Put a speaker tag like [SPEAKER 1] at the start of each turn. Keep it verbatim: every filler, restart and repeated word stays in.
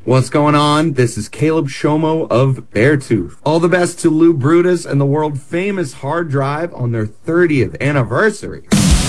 [SPEAKER 1] What's going on? This is Caleb Shomo of Beartooth. All the best to Lou Brutus and the world famous hard drive on their thirtieth anniversary.